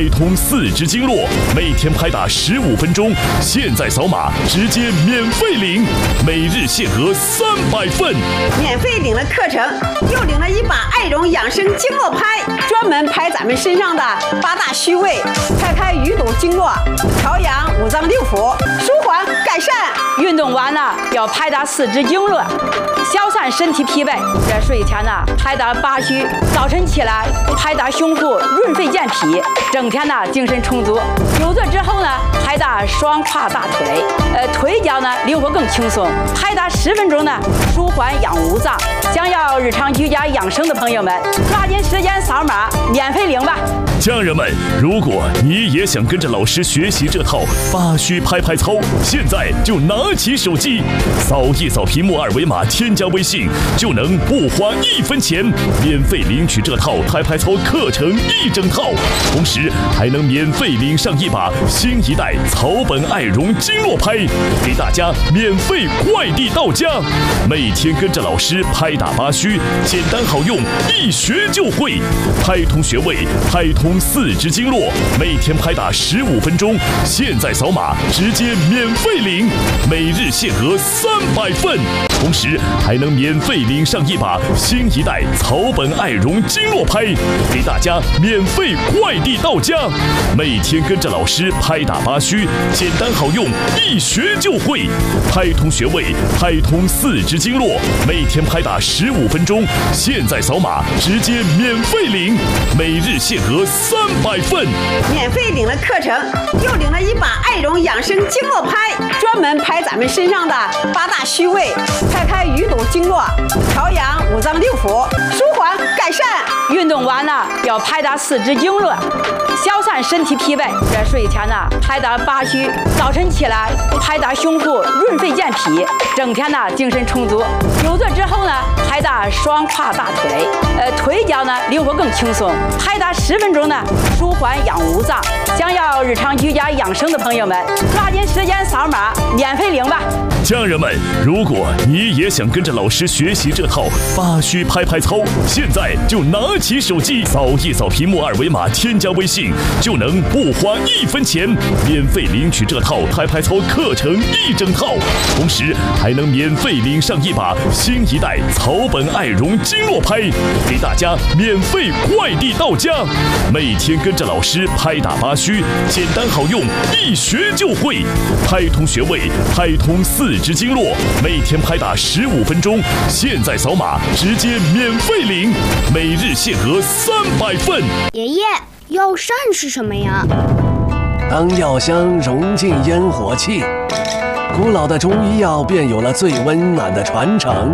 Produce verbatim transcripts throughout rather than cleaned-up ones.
通四肢经络，每天拍打十五分钟，现在扫码直接免费领，每日限额三百份。 免费领了课程，又领了一把爱容养生经络拍，专门拍咱们身上的八大虚位，拍开鱼肚经络，调养五脏六腑，舒缓改善。 运动完呢，要拍打四肢经络，消散身体疲惫。这睡前呢，拍打八虚；早晨起来拍打胸腹，润肺健脾，整天呢精神充足。久坐之后呢，拍打双胯大腿，呃，腿脚呢灵活更轻松。拍打十分钟呢，舒缓养五脏。想要日常居家养生的朋友们，抓紧时间扫码免费领吧。 家人们，如果你也想跟着老师学习这套八虚拍拍操，现在就拿起手机，扫一扫屏幕二维码，添加微信，就能不花一分钱，免费领取这套拍拍操课程一整套，同时还能免费领上一把新一代草本爱容经络拍，给大家免费快递到家。每天跟着老师拍打八虚，简单好用，一学就会，拍通穴位，拍通四肢经络，每天拍打十五分钟，现在扫码直接免费领，每日限额三百份，同时还能免费领上一把新一代草本爱容经络拍，给大家免费快递到家。每天跟着老师拍打八虚，简单好用，一学就会，拍通穴位，拍通四肢经络，每天拍打十五分钟，现在扫码直接免费领，每日限额三百份。 免费领了课程，又领了一把爱容养生经络拍，专门拍咱们身上的八大虚位，拍开鱼肚经络，调养五脏六腑，舒缓改善。 运动完呢，要拍打四肢经络，消散身体疲惫。这睡前呢，拍打八虚；早晨起来拍打胸腹，润肺健脾，整天呢精神充足。久坐之后呢，拍打双胯大腿，呃，腿脚呢灵活更轻松。拍打十分钟呢，舒缓养五脏。想要日常居家养生的朋友们，抓紧时间扫码免费领吧。 家人们，如果你也想跟着老师学习这套八虚拍拍操，现在就拿起手机，扫一扫屏幕二维码，添加微信，就能不花一分钱，免费领取这套拍拍操课程一整套，同时还能免费领上一把新一代草本爱容经络拍，给大家免费快递到家。每天跟着老师拍打八虚，简单好用，一学就会，拍通穴位，拍通四肢经络，每天拍打十五分钟，现在扫码直接免费领，每日限额三百份。 爷爷，药膳是什么呀？ 当药香融进烟火气，古老的中医药便有了最温暖的传承。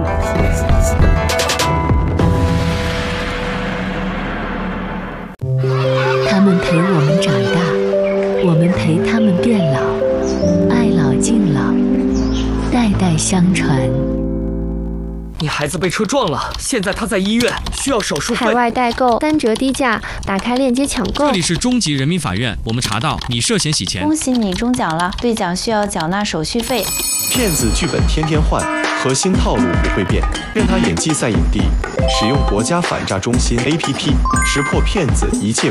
他们陪我们长大，我们陪他们变老，爱老敬老，代代相传。 你孩子被车撞了，现在他在医院，需要手术费。 海外代购单折低价，打开链接抢购。 这里是中级人民法院，我们查到你涉嫌洗钱。 恭喜你中奖了，兑奖需要缴纳手续费。 骗子剧本天天换，核心套路不会变，任他演技赛影帝。使用国家反诈中心 A P P， 识破骗子一切。